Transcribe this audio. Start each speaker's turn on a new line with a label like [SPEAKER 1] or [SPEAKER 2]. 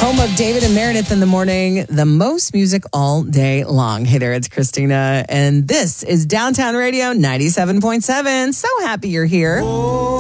[SPEAKER 1] Home of David and Meredith in the morning, the most music all day long. Hey there, it's Christina, and this is Downtown Radio 97.7. So happy you're here.